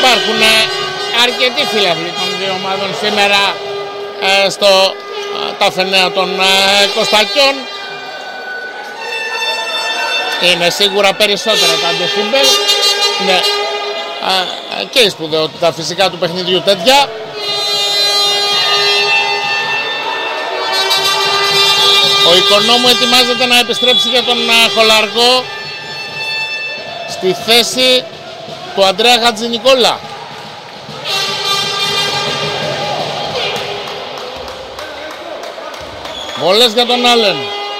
υπάρχουν αρκετοί φίλαθλοι των δύο ομάδων σήμερα στο καφενείο των Κωστακιών. Είναι σίγουρα περισσότερα τα ντεσίμπελ. Είναι και η σπουδαιότητα φυσικά του παιχνιδιού τέτοια. Ο Οικονόμου ετοιμάζεται να επιστρέψει για τον Χολαργό στη θέση του Ανδρέα Χατζηνικόλα. Βολές για τον Άλεν.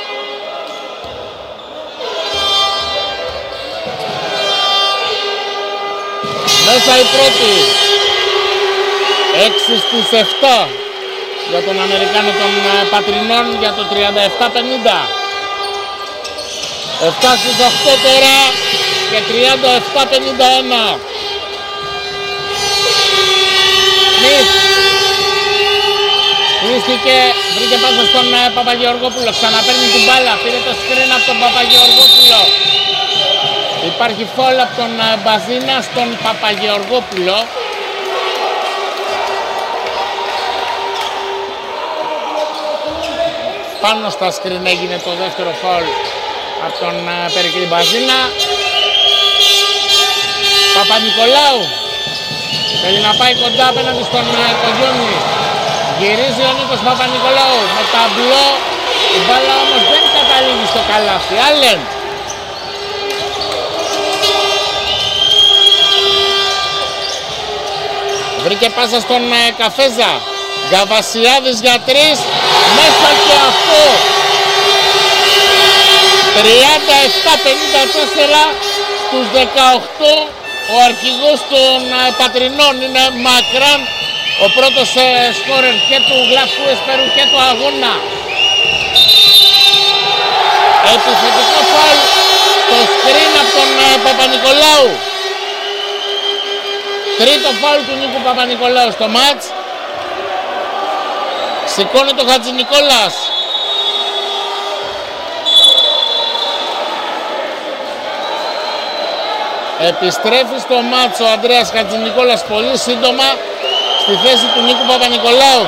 Μέσα η πρώτη. 6 στις 7 για τον Αμερικάνο των Πατρινών για το 37-50. 7 στις 8 τώρα και 37-51. Σμιθ κλείστηκε, βρήκε πάσα στον Παπαγεωργόπουλο, ξαναπαίρνει την μπάλα, πήρε το σκριν από τον Παπαγεωργόπουλο. Υπάρχει φόλ από τον Μπαζίνα στον Παπαγεωργόπουλο. Πάνω στα σκριν έγινε το δεύτερο φόλ από τον Περικλή Μπαζίνα. Παπα-Νικολάου θέλει να πάει κοντά απέναντι στον Κογιόνι. Γυρίζει ο Νίκος Παπα-Νικολάου με ταμπλό. Η μπάλα όμως δεν καταλήγει στο καλάθι. Άλεν. Βρήκε πάσα στον Καφέζα. Γκαβασιάδης για 3. Μέσα και αυτό. 37-54 στους 18. Ο αρχηγός των Πατρινών είναι μακράν ο πρώτος σκόρερ και του Γλαυκού Εσπερού και του αγώνα. Επιθετικό φάουλ στο σκριν από τον Παπα-Νικολάου. Τρίτο φάουλ του Νίκου Παπα-Νικολάου στο μάτς. Σηκώνει το Χατζηνικόλας. Επιστρέφει στο μάτς ο Ανδρέας Χατζηνικόλας πολύ σύντομα στη θέση του Νίκου Παπα-Νικολάου.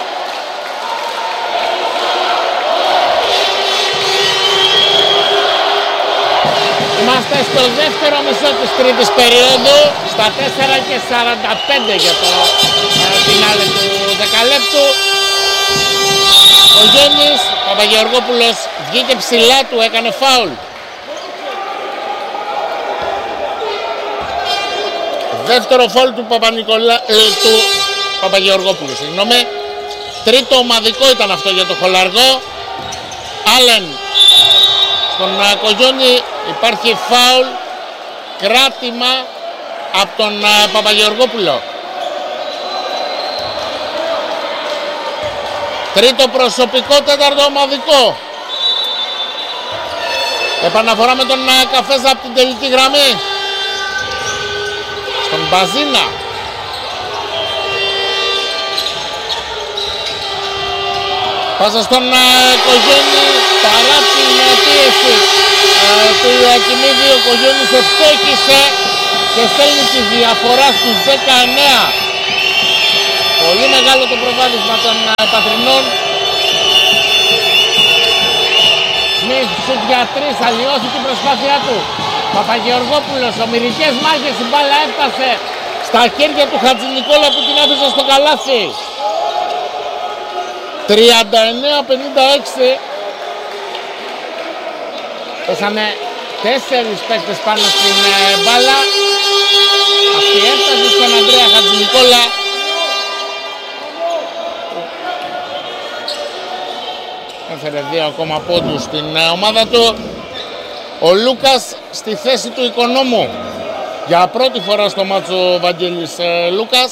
Είμαστε στο δεύτερο μισό της τρίτης περίοδου, στα 4 και 45 για το φινάλε του δεκαλέπτου. Ο Γέννης Παπαγεωργόπουλος βγήκε ψηλά του, έκανε φάουλ. Δεύτερο φάουλ του του Παπαγεωργόπουλου, συγγνώμη. Τρίτο ομαδικό ήταν αυτό για το Χολαργό. Άλεν στον Κογιόνι, υπάρχει φάουλ, κράτημα από τον Παπαγεωργόπουλο. Τρίτο προσωπικό, τέταρτο ομαδικό. Επαναφορά με τον Καφέζα από την τελική γραμμή. Στον Μπαζίνα. Πάσα στον Κογιόνι, παρά την πίεση του Ιακινίδη, ο Κογιόνις ευτόχησε και στέλνει τη διαφορά στους 19. Πολύ μεγάλο το προβάδισμα των Πατρινών. Σμιθ σουτ για 3, αλλοιώσει την προσπάθειά του. Παπαγεωργόπουλος, ομηρικές μάχες, η μπάλα έφτασε στα χέρια του Χατζηνικόλα που την άφησε στο καλάθι. 39-56. Πέσανε 4 παίκτες πάνω στην μπάλα. Αυτή έφτασε στον Ανδρέα Χατζηνικόλα. Έφερε 2 ακόμα πόντους στην ομάδα του. Ο Λούκας στη θέση του Οικονόμου. Για πρώτη φορά στο μάτσο Βαγγέλης Λούκας.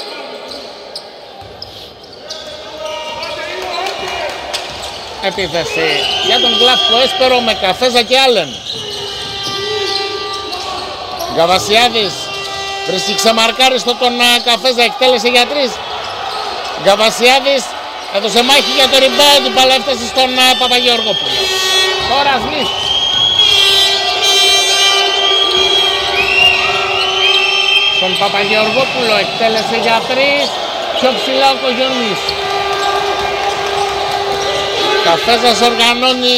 Επίθεση για τον Γλαύκο Έσπερο με Καφέζα και Άλεν. Γκαβασιάδης βρίσκει ξεμαρκάριστο τον Καφέζα, εκτέλεσε για 3. Γκαβασιάδης έδωσε μάχη για το rebound, η μπάλα έφτασε στον Παπαγεωργόπουλο. Τώρα Σμιθ. Στον Παπαγεωργόπουλο, εκτέλεσε για 3, πιο ψηλά ο Κογιονής. Καφέζας οργανώνει,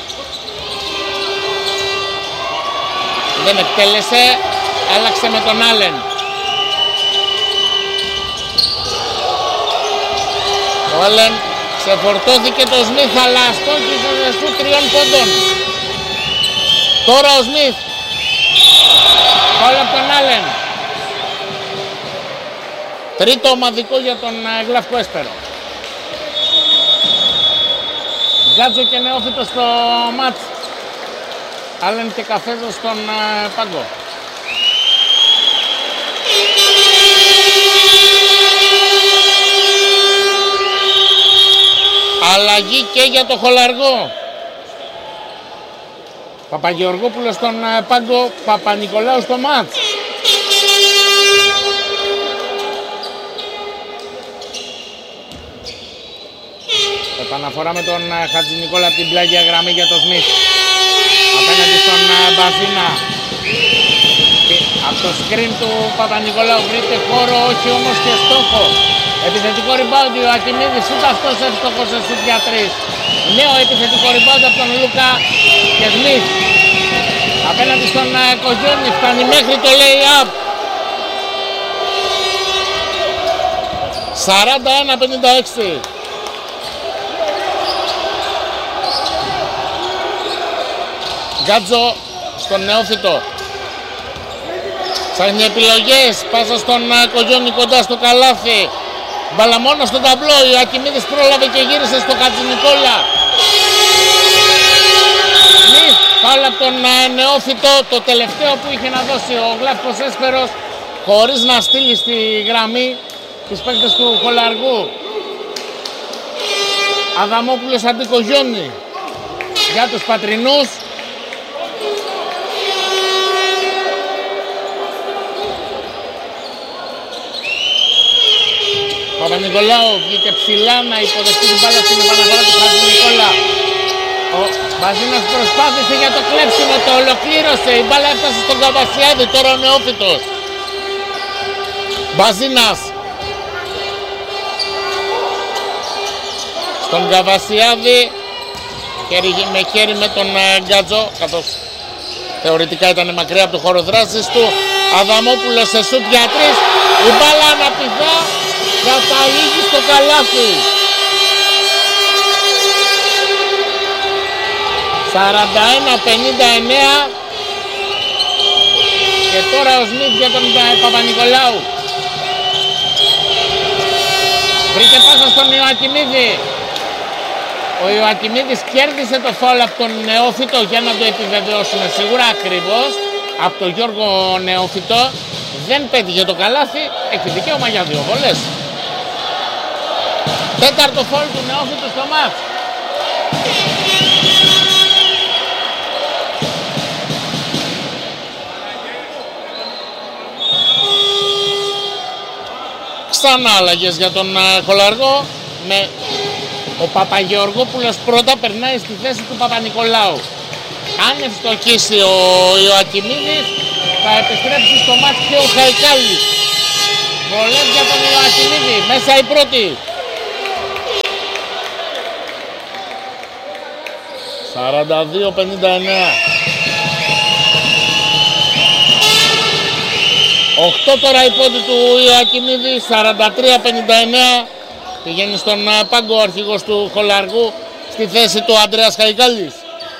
δεν εκτέλεσε, άλλαξε με τον Άλεν. Ο Άλεν ξεφορτώθηκε το Σμιθ, αλλά στόχισε σου 3 πόντων. Τώρα ο Σμιθ, φάουλ από τον Άλεν. Τρίτο ομαδικό για τον Γλαύκο Έσπερο. Γκάτζο και Νεόφυτο στο μάτς. Άλεν και Καφέζο στον πάγκο. Αλλαγή και για το Χολαργό. Παπαγεωργόπουλος στον πάγκο, Παπα-Νικολάου στο μάτς. Επαναφορά με τον Χατζηνικόλα από την πλάγια γραμμή για το Σμιθ. Απέναντι στον Μπαζίνα. Από το σκριν του Παπα-Νικολάου βρήκε χώρο, όχι όμως και στόχο. Επιθετικό rebound, ο Ακιμίδης ούτε αυτός εύστοχος σε σουτ για 3. Νέο επιθετικό rebound από τον Λούκα και Σμιθ. Απέναντι στον Κογιόνι, φτάνει μέχρι το lay-up. 41-56. Γκάτζο στον Νεόφυτο. Ψάχνει επιλογές, πάσα στον Κογιόνι κοντά στο καλάθι. Μπάλα μόνο στο ταμπλό, ο Ακιμίδης πρόλαβε και γύρισε στο Χατζηνικόλα. Σμιθ, φάουλ από τον Νεόφυτο, το τελευταίο που είχε να δώσει ο Γλαύκος Έσπερος, χωρίς να στείλει στη γραμμή τους παίκτες του Χολαργού. Αδαμόπουλος αντί Κογιόνι για τους πατρινούς. Παπα-Νικολάου βγήκε ψηλά να υποδεχτεί την μπάλα στην επαναφορά του Χατζηνικόλα. Ο Μπαζίνας προσπάθησε για το κλέψιμο, το ολοκλήρωσε. Η μπάλα έφτασε στον Καβασιάδη, τώρα ο Νεόφυτος. Μπαζίνας. Στον Καβασιάδη, με χέρι με τον Γκάτζο, καθώς θεωρητικά ήταν μακριά από το χώρο δράσης του. Αδαμόπουλος σε σουτ για 3. Η μπάλα αναπηδά. Καταλήγει στο καλάθι. 41-59. Και τώρα ο Σμιθ για τον Παπα-Νικολάου. Βρήκε πάσα στον Ιωακιμίδη. Ο Ιωακιμίδης κέρδισε το φάουλ από τον Νεόφυτο για να το επιβεβαιώσουμε σίγουρα ακριβώς. Από τον Γιώργο Νεόφυτο. Δεν πέτυχε το καλάθι. Έχει δικαίωμα για 2 βολές. Τέταρτο φάουλ του Νεόφυτου στο μάτς. Ξανά αλλαγές για τον Χολαργό. Με ο Παπαγεωργόπουλος πρώτα περνάει στη θέση του Παπα-Νικολάου. Αν ευστοχίσει ο Ιωακιμίδης θα επιστρέψει στο μάτς και ο Χαϊκάλης. Βολές για τον Ιωακιμίδη. Μέσα η πρώτη. 42-59. 8 τώρα η πόντη του Ιωακιμίδη. 43-59. Πηγαίνει στον πάγκο ο αρχηγός του Χολαργού στη θέση του Ανδρέας Χαϊκάλης.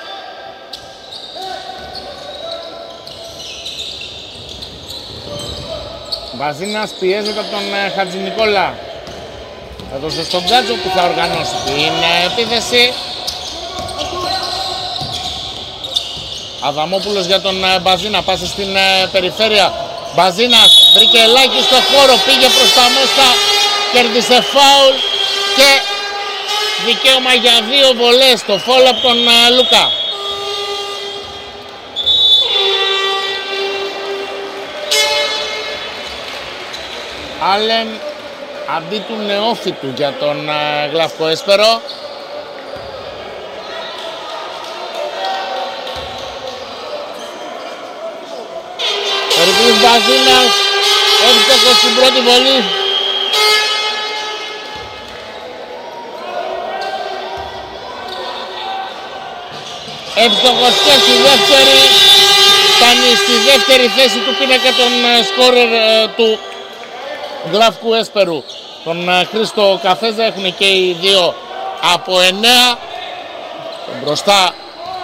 Μπαζίνας πιέζεται από τον Χατζηνικόλα. Έδωσε στον Γκάτζο που θα οργανώσει την επίθεση. Αδαμόπουλος για τον Μπαζίνα, πάσε στην περιφέρεια. Μπαζίνας βρήκε ελάχιστο χώρο, πήγε προς τα μέσα, κέρδισε φάουλ και δικαίωμα για 2 βολές. Το φάουλ από τον Λούκα. Άλεν αντί του Νεόφυτου για τον Γλαύκο Έσπερο. Περικλής Μπαζίνας, Εύστοχος στην πρώτη βολή. Εύστοχος και στη δεύτερη. Φτάνει στη δεύτερη θέση του πίνακα των σκόρερ του Γλαυκού Έσπερου. Τον Χρήστο Καφέζα έχουν και οι δύο από 9. Μπροστά,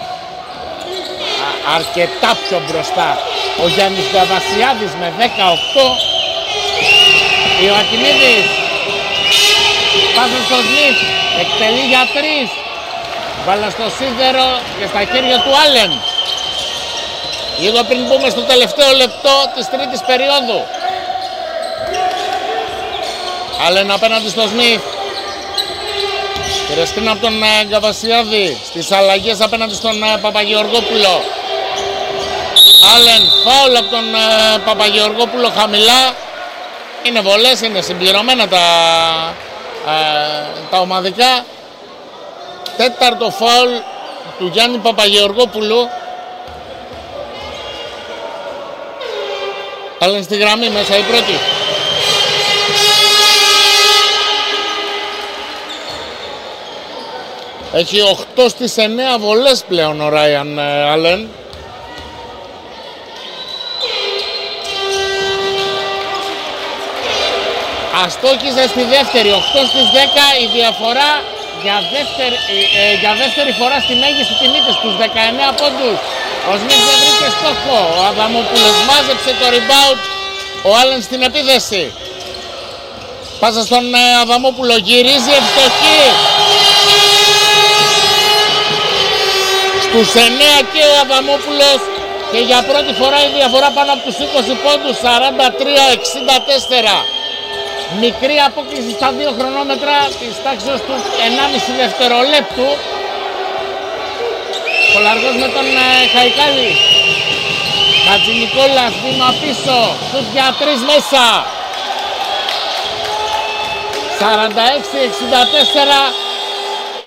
αρκετά πιο μπροστά, ο Γιάννης Γαβασιάδης με 18. Ιωακιμίδης, πάσα στο Σμιθ, εκτελεί για 3. Βάλα στο σίδερο και στα χέρια του Άλεν. Λίγο πριν μπούμε στο τελευταίο λεπτό της τρίτης περίοδου. Άλεν απέναντι στο Σμιθ. Κρεστίνα από τον Γκαβασιάδη στις αλλαγές απέναντι στον Παπαγεωργόπουλο. Άλεν, φάουλ από τον Παπαγεωργόπουλο χαμηλά. Είναι βολές, είναι συμπληρωμένα τα ομαδικά. Τέταρτο φάουλ του Γιάννη Παπαγεωργόπουλου. Άλεν στη γραμμή μέσα η πρώτη. Έχει 8 στις 9 βολές πλέον ο Ράιαν Άλεν. Αστόχιζε στη δεύτερη, 8 στις 10 η διαφορά για δεύτερη φορά στη μέγιστη τιμή της, τους 19 πόντους. Ο Σμιθ δεν βρήκε στόχο, ο Αδαμόπουλος μάζεψε το rebound, ο Άλεν στην επίδεση. Πάσα στον Αδαμόπουλο, γυρίζει ευστοχή. Στους 9 και ο Αδαμόπουλος και για πρώτη φορά η διαφορά πάνω από τους 20 πόντους, 43-64. Μικρή απόκληση στα δύο χρονόμετρα της τάξης του 1,5 δευτερολέπτου. Κολαργός με τον Χαϊκάλη. Χατζηνικόλας, βήμα πίσω, σουτ για 3 μέσα. 46-64.